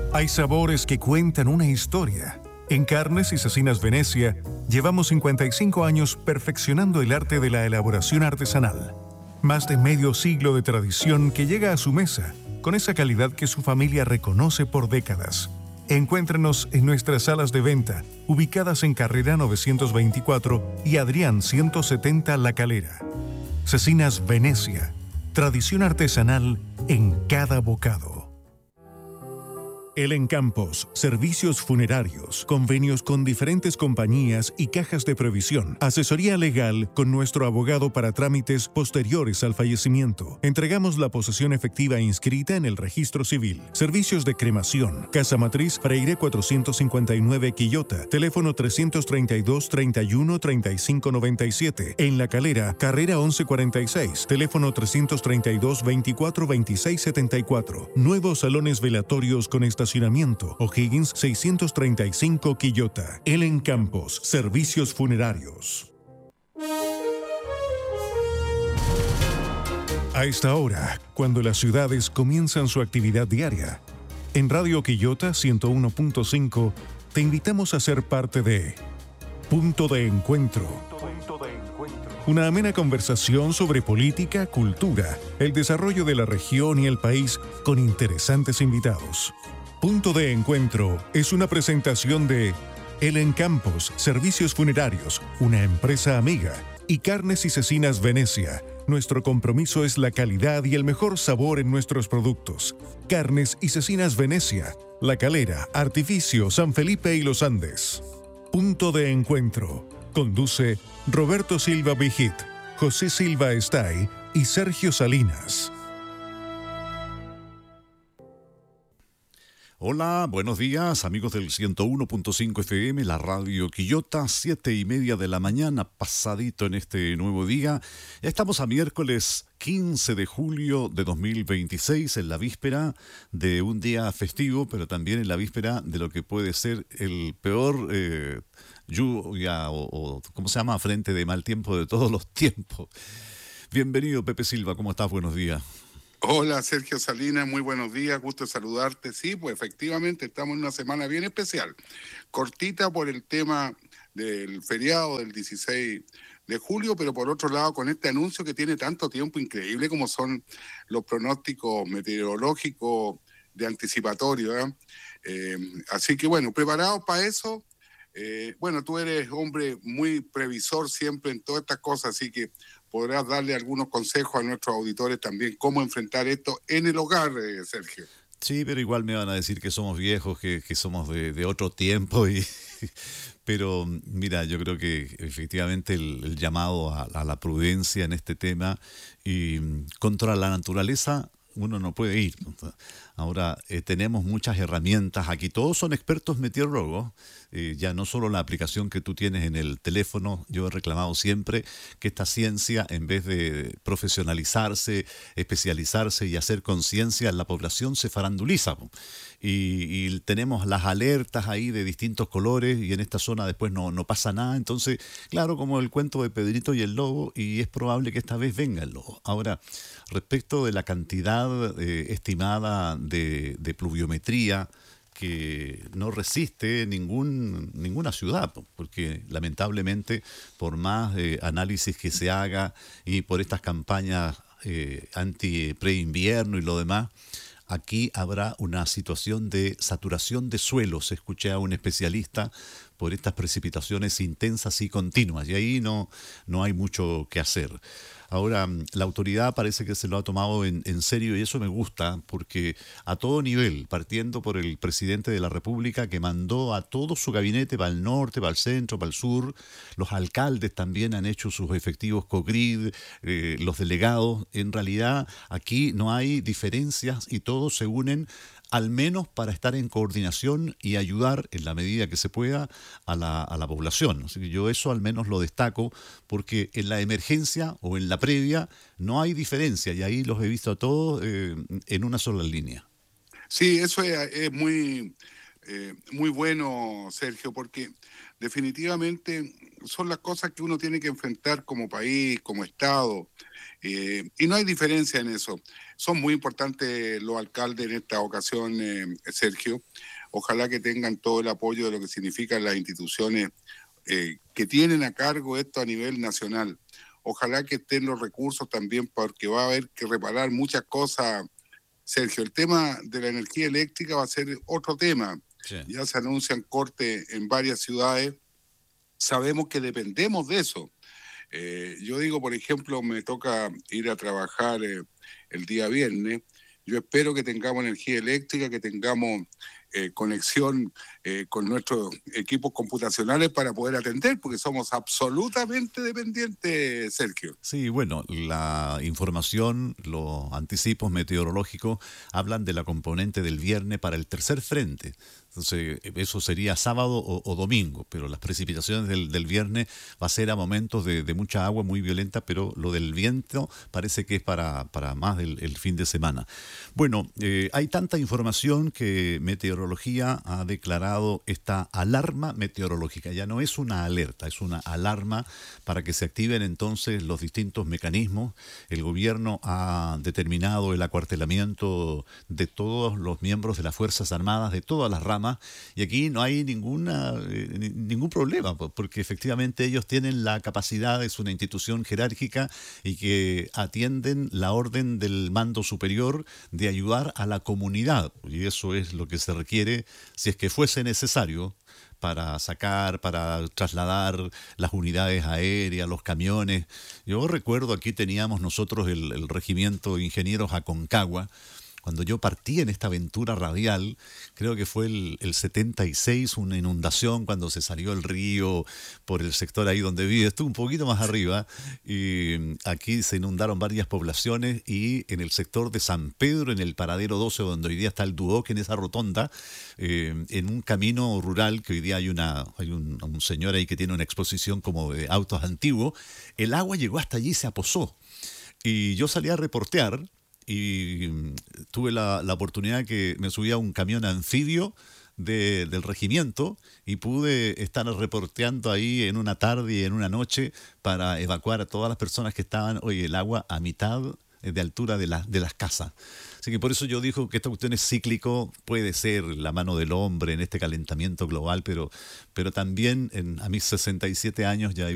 Hay sabores que cuentan una historia. En Carnes y Cecinas Venecia, llevamos 55 años perfeccionando el arte de la elaboración artesanal. Más de medio siglo de tradición que llega a su mesa, con esa calidad que su familia reconoce por décadas. Encuéntrenos en nuestras salas de venta, ubicadas en Carrera 924 y Adrián 170 La Calera. Cecinas Venecia, tradición artesanal en cada bocado. Elen Campos, servicios funerarios, convenios con diferentes compañías y cajas de previsión, asesoría legal con nuestro abogado para trámites posteriores al fallecimiento. Entregamos la posesión efectiva inscrita en el registro civil. Servicios de cremación, Casa Matriz Freire 459 Quillota, teléfono 332-31-3597. En La Calera, Carrera 1146, teléfono 332-24-2674. Nuevos salones velatorios con estacionamiento, O'Higgins 635 Quillota. Elen Campos, servicios funerarios. A esta hora, cuando las ciudades comienzan su actividad diaria, en Radio Quillota 101.5 te invitamos a ser parte de Punto de Encuentro. Una amena conversación sobre política, cultura, el desarrollo de la región y el país con interesantes invitados. Punto de Encuentro es una presentación de Elen Campos, Servicios Funerarios, una empresa amiga, y Carnes y Cecinas Venecia. Nuestro compromiso es la calidad y el mejor sabor en nuestros productos. Carnes y Cecinas Venecia, La Calera, Artificio, San Felipe y Los Andes. Punto de Encuentro. Conduce Roberto Silva Vigit, José Silva Estay y Sergio Salinas. Hola, buenos días, amigos del 101.5 FM, la Radio Quillota, 7:30 de la mañana, pasadito en este nuevo día. Estamos a miércoles 15 de julio de 2026, en la víspera de un día festivo, pero también en la víspera de lo que puede ser el peor lluvia o ¿cómo se llama? Frente de mal tiempo de todos los tiempos. Bienvenido, Pepe Silva, ¿cómo estás? Buenos días. Hola, Sergio Salinas, muy buenos días, gusto saludarte. Sí, pues efectivamente estamos en una semana bien especial, cortita por el tema del feriado del 16 de julio, pero por otro lado con este anuncio que tiene tanto tiempo, increíble como son los pronósticos meteorológicos de anticipatorio, así que bueno, preparados para eso. Bueno, tú eres hombre muy previsor siempre en todas estas cosas, así que podrás darle algunos consejos a nuestros auditores también cómo enfrentar esto en el hogar, Sergio. Sí, pero igual me van a decir que somos viejos, que somos de otro tiempo, pero mira, yo creo que efectivamente el llamado a la prudencia en este tema y contra la naturaleza uno no puede ir. Ahora, tenemos muchas herramientas aquí, todos son expertos meteorólogos, ya no solo la aplicación que tú tienes en el teléfono. Yo he reclamado siempre que esta ciencia, en vez de profesionalizarse, especializarse y hacer conciencia, la población se faranduliza. Y tenemos las alertas ahí de distintos colores y en esta zona después no pasa nada. Entonces, claro, como el cuento de Pedrito y el lobo, y es probable que esta vez venga el lobo. Ahora, respecto de la cantidad estimada de pluviometría que no resiste ninguna ciudad, porque lamentablemente por más análisis que se haga y por estas campañas anti-preinvierno y lo demás, aquí habrá una situación de saturación de suelos. Escuché a un especialista por estas precipitaciones intensas y continuas, y ahí no hay mucho que hacer. Ahora, la autoridad parece que se lo ha tomado en serio y eso me gusta porque a todo nivel, partiendo por el presidente de la República que mandó a todo su gabinete para el norte, para el centro, para el sur, los alcaldes también han hecho sus efectivos COGRID, los delegados. En realidad aquí no hay diferencias y todos se unen al menos para estar en coordinación y ayudar en la medida que se pueda a la población. Así que yo eso al menos lo destaco porque en la emergencia o en la previa no hay diferencia y ahí los he visto a todos en una sola línea. Sí, eso es muy muy bueno, Sergio, porque definitivamente son las cosas que uno tiene que enfrentar como país, como Estado, y no hay diferencia en eso. Son muy importantes los alcaldes en esta ocasión, Sergio. Ojalá que tengan todo el apoyo de lo que significan las instituciones que tienen a cargo esto a nivel nacional. Ojalá que estén los recursos también, porque va a haber que reparar muchas cosas. Sergio, el tema de la energía eléctrica va a ser otro tema. Sí. Ya se anuncian cortes en varias ciudades. Sabemos que dependemos de eso. Yo digo, por ejemplo, me toca ir a trabajar el día viernes. Yo espero que tengamos energía eléctrica, que tengamos conexión con nuestros equipos computacionales para poder atender, porque somos absolutamente dependientes, Sergio. Sí, bueno, la información, los anticipos meteorológicos hablan de la componente del viernes para el tercer frente. Entonces, eso sería sábado o domingo, pero las precipitaciones del viernes va a ser a momentos de mucha agua muy violenta, pero lo del viento parece que es para más el fin de semana. Bueno, hay tanta información que Meteorología ha declarado esta alarma meteorológica. Ya no es una alerta, es una alarma para que se activen entonces los distintos mecanismos. El gobierno ha determinado el acuartelamiento de todos los miembros de las Fuerzas Armadas, de todas las ramas, y aquí no hay ningún problema, porque efectivamente ellos tienen la capacidad, es una institución jerárquica y que atienden la orden del mando superior de ayudar a la comunidad, y eso es lo que se requiere si es que fuese necesario para sacar, para trasladar las unidades aéreas, los camiones. Yo recuerdo aquí teníamos nosotros el regimiento de ingenieros Aconcagua. Cuando yo partí en esta aventura radial, creo que fue el 76, una inundación cuando se salió el río por el sector ahí donde vive, estuvo un poquito más arriba, y aquí se inundaron varias poblaciones, y en el sector de San Pedro, en el paradero 12, donde hoy día está el Duoc, en esa rotonda, en un camino rural, que hoy día hay un señor ahí que tiene una exposición como de autos antiguos, el agua llegó hasta allí y se aposó. Y yo salí a reportear, y tuve la oportunidad que me subí a un camión anfibio del regimiento y pude estar reporteando ahí en una tarde y en una noche para evacuar a todas las personas que estaban, oye, el agua a mitad de altura de las casas. Así que por eso yo digo que esta cuestión es cíclico, puede ser la mano del hombre en este calentamiento global, pero también a mis 67 años ya